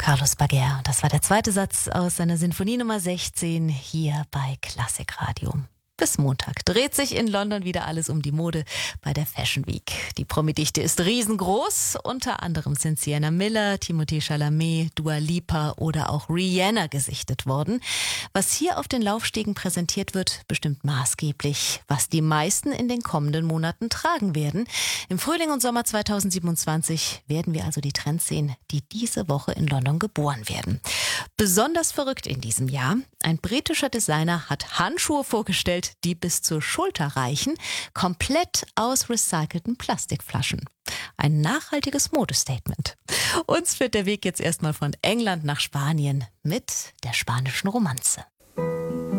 Carlos Baguer. Das war der zweite Satz aus seiner Sinfonie Nummer 16 hier bei Klassikradio. Bis Montag dreht sich in London wieder alles um die Mode bei der Fashion Week. Die Promi-Dichte ist riesengroß. Unter anderem sind Sienna Miller, Timothée Chalamet, Dua Lipa oder auch Rihanna gesichtet worden. Was hier auf den Laufstegen präsentiert wird, bestimmt maßgeblich, was die meisten in den kommenden Monaten tragen werden. Im Frühling und Sommer 2027 werden wir also die Trends sehen, die diese Woche in London geboren werden. Besonders verrückt in diesem Jahr: ein britischer Designer hat Handschuhe vorgestellt, die bis zur Schulter reichen, komplett aus recycelten Plastikflaschen. Ein nachhaltiges Modestatement. Uns führt der Weg jetzt erstmal von England nach Spanien mit der spanischen Romanze.